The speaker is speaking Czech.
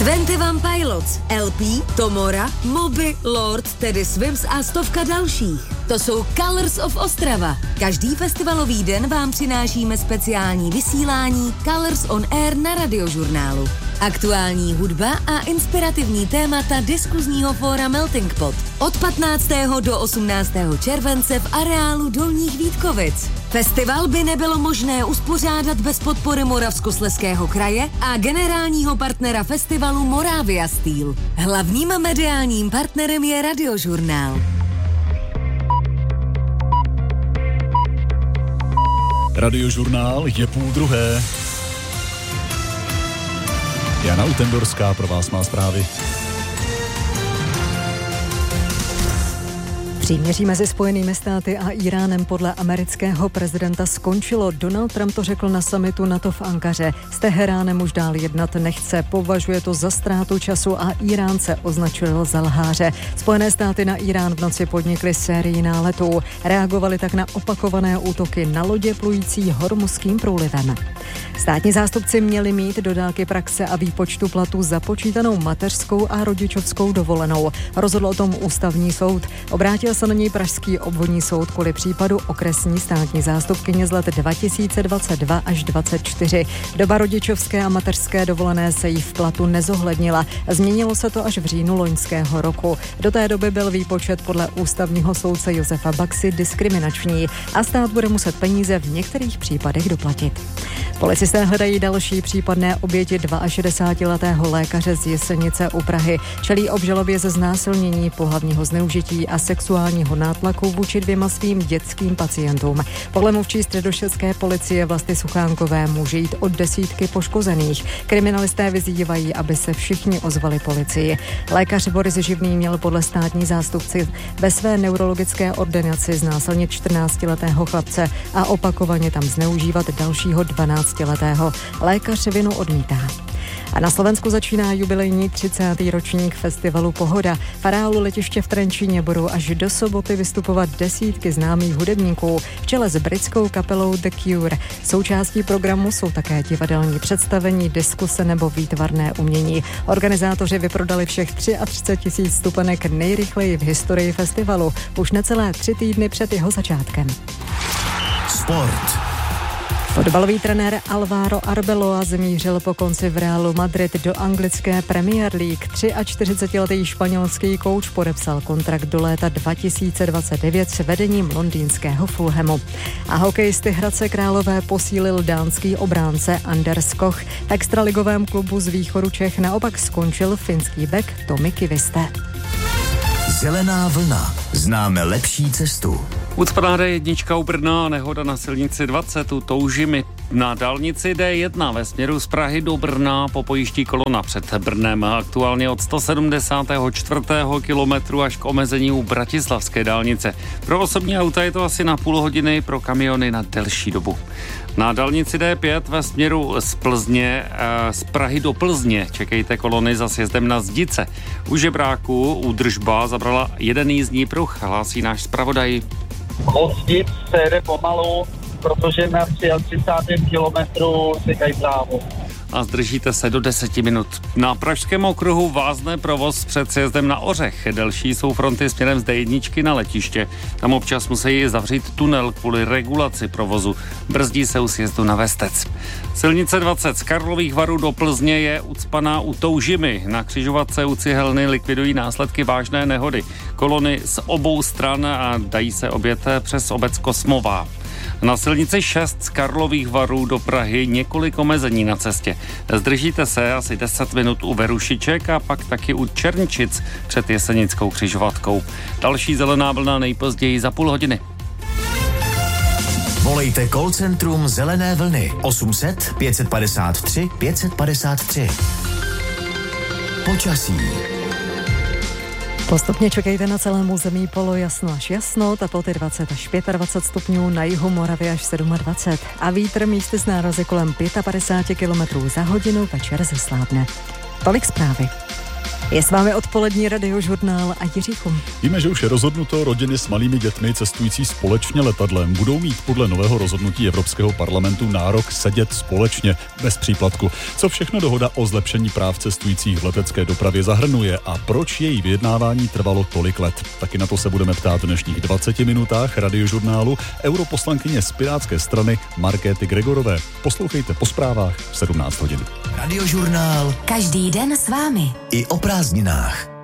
21 Pilots, LP, Tomora, Moby, Lord, Teddy Swims a stovka dalších. To jsou Colors of Ostrava. Každý festivalový den vám přinášíme speciální vysílání Colors on Air na Radiožurnálu. Aktuální hudba a inspirativní témata diskuzního fóra Melting Pot. Od 15. do 18. července v areálu Dolních Vítkovic. Festival by nebylo možné uspořádat bez podpory Moravskoslezského kraje a generálního partnera festivalu Moravia Steel. Hlavním mediálním partnerem je Radiožurnál. Radiožurnál je 12:30. Jana Utendorská pro vás má zprávy. Příměří mezi Spojenými státy a Iránem podle amerického prezidenta skončilo. Donald Trump to řekl na summitu NATO v Ankaře. S Teheránem už dál jednat nechce, považuje to za ztrátu času a Iránce označil za lháře. Spojené státy na Irán v noci podnikly sérii náletů. Reagovali tak na opakované útoky na lodě plující Hormuzským průlivem. Státní zástupci měli mít do dálky praxe a výpočtu platů započítanou mateřskou a rodičovskou dovolenou. Rozhodl o tom ústavní soud. Obrátil se na něj pražský obvodní soud kvůli případu okresní státní zástupkyně z let 2022 až 2024. Doba rodičovské a mateřské dovolené se jí v platu nezohlednila. Změnilo se to až v říjnu loňského roku. Do té doby byl výpočet podle ústavního soudce Josefa Baxy diskriminační a stát bude muset peníze v některých případech doplatit. Policisté hledají další případné oběti 62letého lékaře z Jesenice u Prahy. Čelí obžalobě ze znásilnění, pohlavního zneužití a sexuálního nátlaku vůči 2 svým dětským pacientům. Podle mluvčí středočeské policie Vlasty Suchánkové může jít o desítky poškozených. Kriminalisté vyzývají, aby se všichni ozvali policii. Lékař Boris Živný měl podle státní zástupci ve své neurologické ordinaci znásilnit 14letého chlapce a opakovaně tam zneužívat dalšího 12letého. Lékař vinu odmítá. A na Slovensku začíná jubilejní 30. ročník festivalu Pohoda. V areálu letiště v Trenčíně budou až do soboty vystupovat desítky známých hudebníků v čele s britskou kapelou The Cure. Součástí programu jsou také divadelní představení, diskuse nebo výtvarné umění. Organizátoři vyprodali všech 33 000 vstupenek nejrychleji v historii festivalu, už necelé 3 týdny před jeho začátkem. Sport. Fotbalový trenér Alvaro Arbeloa zamířil po konci v Realu Madrid do anglické Premier League. 43letý španělský kouč podepsal kontrakt do léta 2029 s vedením londýnského Fulhamu. A hokejisty Hradce Králové posílil dánský obránce Anders Koch. V extraligovém klubu z východu Čech naopak skončil finský bek Tomi Kiviste. Zelená vlna. Známe lepší cestu. Ucpaná D1 u Brna, nehoda na silnici 20 u Toužimy. Na dálnici D1 ve směru z Prahy do Brna popojíždí kolona před Brnem. Aktuálně od 174. kilometru až k omezení u Bratislavské dálnice. Pro osobní auta je to asi na půl hodiny, pro kamiony na delší dobu. Na dálnici D5 ve směru z Prahy do Plzně čekejte kolony za sjezdem na Zdice. U Žebráku údržba zabrala jeden jízdní pruh, hlásí náš zpravodaj. Od Zdic se jede pomalu, protože na 33. kilometru sekají plávu. A zdržíte se do 10 minut. Na Pražském okruhu vázne provoz před sjezdem na Ořech. Delší jsou fronty směrem z D1 na letiště. Tam občas musí zavřít tunel kvůli regulaci provozu. Brzdí se u sjezdu na Vestec. Silnice 20 z Karlových Varů do Plzně je ucpaná u Toužimy. Na křižovatce u Cihelny likvidují následky vážné nehody. Kolony z obou stran a dají se objet přes obec Kosmová. Na silnici 6 z Karlových Varů do Prahy několik omezení na cestě. Zdržíte se asi 10 minut u Verušiček a pak taky u Černčic před Jesenickou křižovatkou. Další zelená vlna nejpozději za půl hodiny. Volejte call centrum Zelené vlny 800 553 553. Počasí. Postupně čekejte na celém území polojasno až jasno, teploty 20 až 25 stupňů, na jihu Moravy až 27 a vítr místy s nárazy kolem 55 km za hodinu, večer zeslábne. Tolik zprávy. Je s vámi odpolední radiožurnál a Jiří Chum. Víme, že už je rozhodnuto, rodiny s malými dětmi cestující společně letadlem budou mít podle nového rozhodnutí Evropského parlamentu nárok sedět společně bez příplatku. Co všechno dohoda o zlepšení práv cestujících v letecké dopravě zahrnuje a proč její vyjednávání trvalo tolik let? Taky na to se budeme ptát v dnešních 20 minutách radiožurnálu europoslankyně z Pirátské strany Markéty Gregorové. Poslouchejte po zprávách v 17 hodin. Radiožurnál. Každý den s vámi. I o prázdninách.